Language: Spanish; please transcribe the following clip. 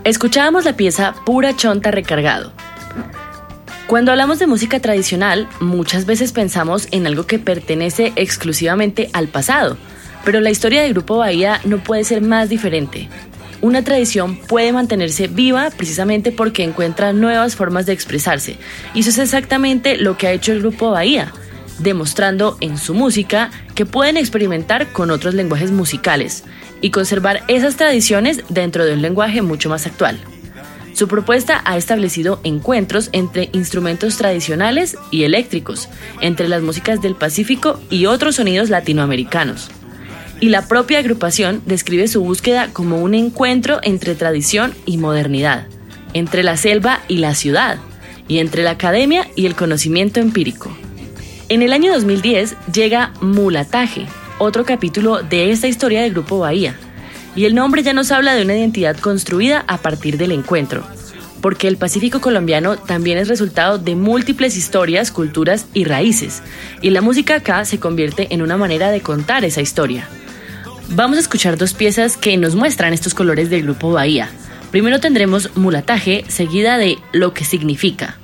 Escuchábamos la pieza Pura Chonta Recargado. Cuando hablamos de música tradicional, muchas veces pensamos en algo que pertenece exclusivamente al pasado, pero la historia del Grupo Bahía no puede ser más diferente. Una tradición puede mantenerse viva precisamente porque encuentra nuevas formas de expresarse, y eso es exactamente lo que ha hecho el Grupo Bahía, demostrando en su música que pueden experimentar con otros lenguajes musicales y conservar esas tradiciones dentro de un lenguaje mucho más actual. Su propuesta ha establecido encuentros entre instrumentos tradicionales y eléctricos, entre las músicas del Pacífico y otros sonidos latinoamericanos. Y la propia agrupación describe su búsqueda como un encuentro entre tradición y modernidad, entre la selva y la ciudad, y entre la academia y el conocimiento empírico. En el año 2010 llega Mulataje, otro capítulo de esta historia del Grupo Bahía, y el nombre ya nos habla de una identidad construida a partir del encuentro, porque el Pacífico colombiano también es resultado de múltiples historias, culturas y raíces, y la música acá se convierte en una manera de contar esa historia. Vamos a escuchar dos piezas que nos muestran estos colores del Grupo Bahía. Primero tendremos Mulataje, seguida de Lo que significa.